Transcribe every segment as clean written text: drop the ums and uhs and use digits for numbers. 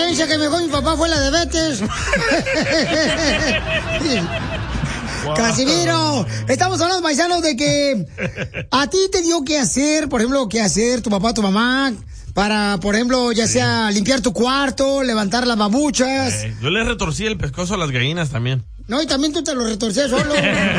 herencia que me dejó mi papá fue la de Betes. Wow. Casimiro, estamos hablando, paisanos, de que a ti te dio que hacer, por ejemplo, qué hacer tu papá, tu mamá, para, por ejemplo, ya sea limpiar tu cuarto, levantar las babuchas. Yo le retorcí el pescozo a las gallinas también. No, y también tú te lo retorcías solo.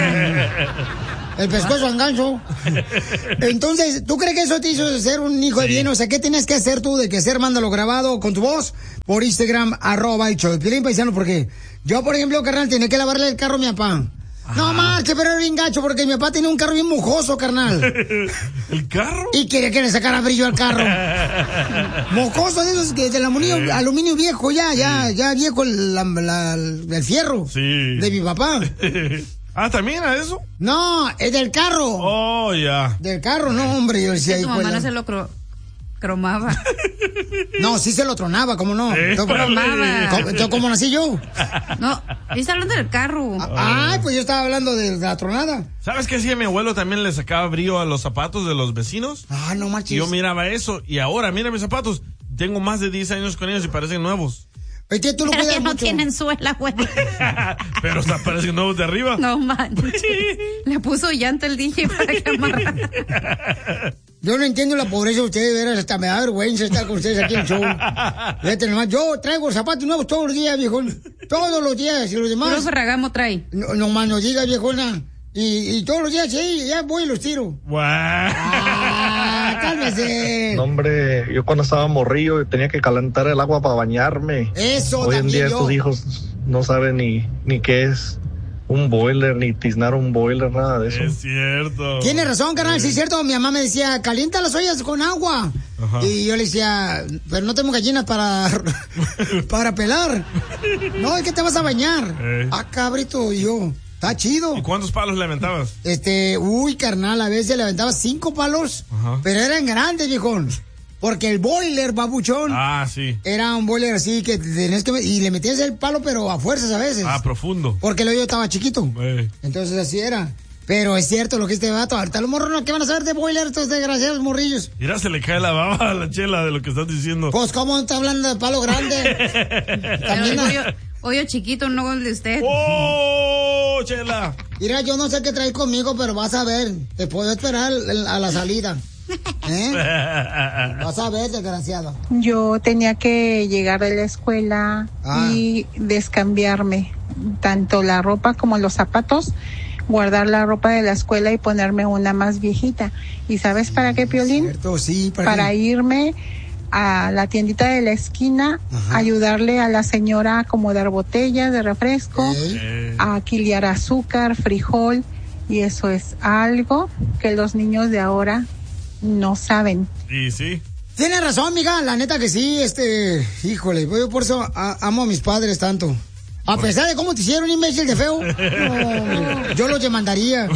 El pescozo al ganso. Entonces, ¿tú crees que eso te hizo ser un hijo de bien? O sea, ¿qué tenías que hacer tú de que hacer? Mándalo grabado con tu voz por Instagram, @el paisano, porque yo, por ejemplo, carnal, tenía que lavarle el carro a mi papá. No marche, pero era bien gacho porque mi papá tenía un carro bien mojoso, carnal. ¿El carro? Y quería que le sacara brillo al carro. Mojoso de esos que del aluminio viejo, ya viejo el fierro. Sí. De mi papá. Ah, ¿también a eso? No, es del carro. Oh, ya. Del carro, no, hombre. Yo decía, tu mamá no se lo cromaba. No, sí se lo tronaba, ¿cómo no? Cromaba. ¿Cómo nací yo? No, yo estaba hablando del carro. Ay, pues yo estaba hablando de la tronada. ¿Sabes qué hacía mi abuelo? También le sacaba brillo a los zapatos de los vecinos. Ah, no manches. Y yo miraba eso, y ahora, mira mis zapatos. Tengo más de 10 años con ellos y parecen nuevos. Oye, tú lo pero que no mucho. tienen suela, güey. Pero hasta parecen nuevos de arriba. No manches. Le puso llanta el DJ para que amarrara. Yo no entiendo la pobreza de ustedes, veras, hasta me da vergüenza estar con ustedes aquí en el show. Fíjate nomás, yo traigo zapatos nuevos todos los días, viejón. Todos los días, y los demás. Puro Ferragamo trae. No más no digas, viejona. Y todos los días, sí, ya voy y los tiro. ¡Guau! Cálmese. No, hombre, yo cuando estaba morrillo tenía que calentar el agua para bañarme. Eso Hoy en día yo. estos hijos no saben ni qué es un boiler, ni tiznar un boiler, nada de eso. Es cierto. Tienes razón, carnal, sí es cierto. Mi mamá me decía, calienta las ollas con agua. Ajá. Y yo le decía, pero no tengo gallinas para pelar. No, es que te vas a bañar. Ah, cabrito, y yo. Está chido. ¿Y cuántos palos le aventabas? Carnal, a veces le aventaba 5 palos, pero eran grandes, viejón. Porque el boiler, babuchón. Ah, sí. Era un boiler así que tenías que... Y le metías el palo, pero a fuerzas a veces. Ah, profundo. Porque el hoyo estaba chiquito. Entonces así era. Pero es cierto lo que este vato. Ahorita los morros no, ¿qué van a saber de boiler estos desgraciados morrillos? Mira, se le cae la baba a la Chela de lo que estás diciendo. Pues, ¿cómo está hablando de palo grande? También hoyo chiquito, no el de usted. ¡Oh, Chela! Mira, yo no sé qué traes conmigo, pero vas a ver. Te puedo esperar a la salida. Vas a ver, desgraciado. Yo tenía que llegar de la escuela y descambiarme. Tanto la ropa como los zapatos. Guardar la ropa de la escuela y ponerme una más viejita. ¿Y sabes para qué, Piolín? Cierto, sí, para irme a la tiendita de la esquina, ayudarle a la señora a acomodar botellas de refresco, a quiliar azúcar, frijol, y eso es algo que los niños de ahora no saben. Y sí. Tienes razón, amiga, la neta que sí, híjole, yo por eso amo a mis padres tanto. A pesar de cómo te hicieron, imbécil de feo, yo los demandaría.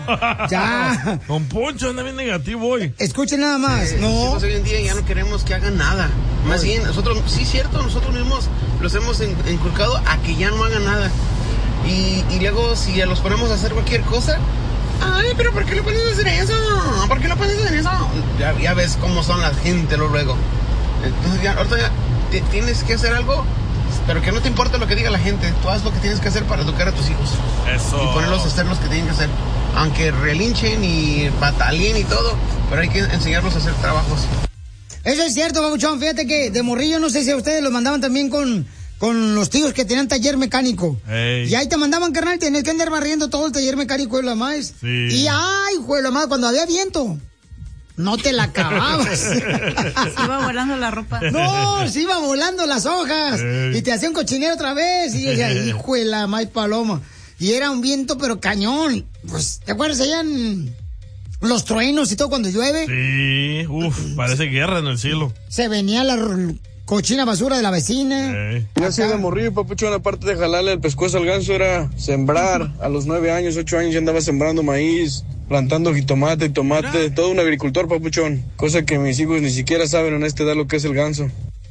Ya. Don Poncho anda bien negativo hoy. Escuchen nada más. No. Hoy en día ya no queremos que hagan nada. Más bien, nosotros, sí, cierto, nosotros mismos los hemos inculcado a que ya no hagan nada. Y luego, si ya los ponemos a hacer cualquier cosa, ay, pero ¿por qué le pones a hacer eso? ¿Por qué le pones a hacer eso? Ya ves cómo son la gente luego. Entonces, ahorita ya tienes que hacer algo. Pero que no te importe lo que diga la gente, tú haz lo que tienes que hacer para educar a tus hijos. Eso. Y ponerlos a hacer los que tienen que hacer. Aunque relinchen y batalien y todo, pero hay que enseñarlos a hacer trabajos. Eso es cierto, babuchón. Fíjate que de morrillo, no sé si a ustedes los mandaban también con los tíos que tenían taller mecánico. Hey. Y ahí te mandaban, carnal, tenías que andar barriendo todo el taller mecánico de la maíz. Sí. Y ay, juego la madre, cuando había viento, no te la acababas. Se iba volando la ropa. No, se iba volando las hojas. Y te hacía un cochinero otra vez. Y yo decía, hijo de la maíz paloma. Y era un viento, pero cañón. Pues, ¿te acuerdas allá en los truenos y todo cuando llueve? Sí, parece guerra en el cielo. Se venía la cochina basura de la vecina. Yo hacía de morir, papuchón, aparte de jalarle el pescuezo al ganso, era sembrar. A los 9 años, 8 años ya andaba sembrando maíz, plantando jitomate, tomate, todo un agricultor, papuchón. Cosa que mis hijos ni siquiera saben en esta edad lo que es el ganso.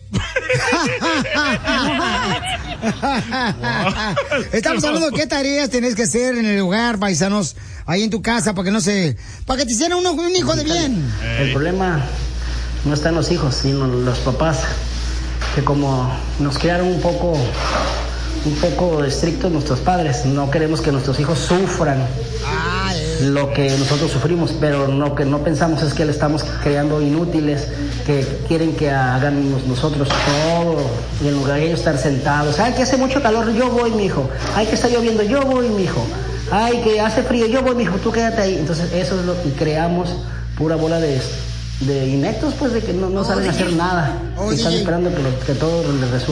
Estamos hablando de qué tareas tenés que hacer en el hogar, paisanos, ahí en tu casa, para que te hicieran un hijo de bien. El problema no está en los hijos, sino en los papás. que como nos criaron un poco estrictos nuestros padres, no queremos que nuestros hijos sufran lo que nosotros sufrimos, pero lo que no pensamos es que le estamos creando inútiles que quieren que hagamos nosotros todo y en lugar de ellos estar sentados. Ay, que hace mucho calor, yo voy, mijo. Ay, que está lloviendo, yo voy, mijo. Ay, que hace frío, yo voy, mijo, tú quédate ahí. Entonces eso es lo que creamos, pura bola de ineptos, pues, de que no saben hacer nada y están esperando que todo les resuelva.